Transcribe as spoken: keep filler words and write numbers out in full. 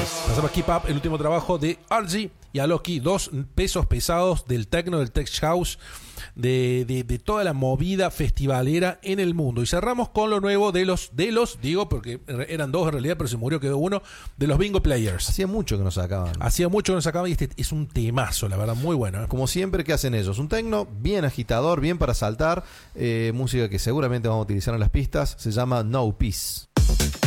Pasamos a Keep Up, el último trabajo de Argy y Aloki, dos pesos pesados del techno, del tech house, de, de, de toda la movida festivalera en el mundo. Y cerramos con lo nuevo de los, de los, digo, porque eran dos en realidad, pero se murió, quedó uno, de los Bingo Players. Hacía mucho que nos sacaban. Hacía mucho que nos sacaban y este es un temazo, la verdad, muy bueno. ¿eh? Como siempre, ¿qué hacen ellos? Un techno bien agitador, bien para saltar, eh, música que seguramente vamos a utilizar en las pistas, se llama No Peace.